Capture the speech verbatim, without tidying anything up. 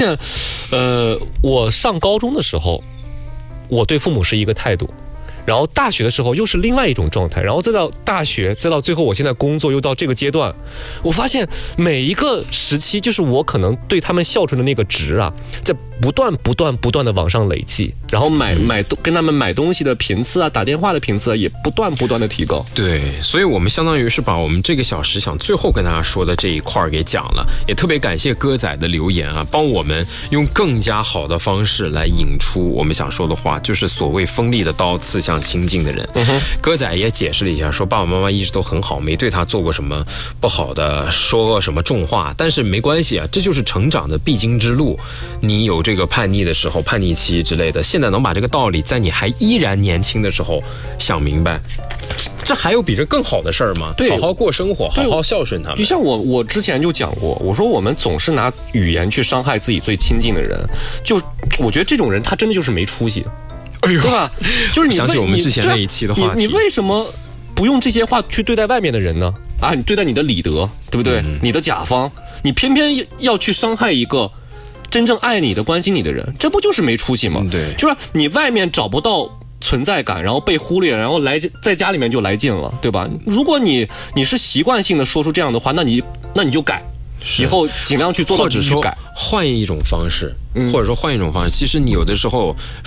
现，呃，我上高中的时候，我对父母是一个态度。然后大学的时候又是另外一种状态，然后再到大学，再到最后我现在工作又到这个阶段，我发现每一个时期，就是我可能对他们孝顺的那个值啊，在不断不断不断的往上累积，然后买买跟他们买东西的频次啊，打电话的频次啊，也不断不断的提高。 对，所以我们相当于是把我们这个小时想最后跟大家说的这一块给讲了，也特别感谢歌仔的留言啊，帮我们用更加好的方式来引出我们想说的话，就是所谓锋利的刀刺向亲近的人。嗯、歌仔也解释了一下，说爸爸妈妈一直都很好，没对他做过什么不好的，说过什么重话，但是没关系啊，这就是成长的必经之路。你有这个叛逆的时候，叛逆期之类的，现在能把这个道理在你还依然年轻的时候想明白，这, 这还有比这更好的事儿吗？ 对， 好好过生活，好好孝顺他们。 就像我我之前就讲过，我说我们总是拿语言去伤害自己最亲近的人，就我觉得这种人他真的就是没出息。哎呦，对吧？就是你想起我们之前那一期的话题， 你, 你, 你为什么不用这些话去对待外面的人呢？啊，你对待你的李德，对不对？嗯、你的甲方，你偏偏要去伤害一个真正爱你的、关心你的人，这不就是没出息吗？ 嗯、对， 就是你外面找不到存在感，然后被忽略，然后来在家里面就来劲了，对吧？如果你你是习惯性的说出这样的话，那你那你就改。以后尽量去做到， 或者说换一种方式，或者说换一种方式。其实你有的时候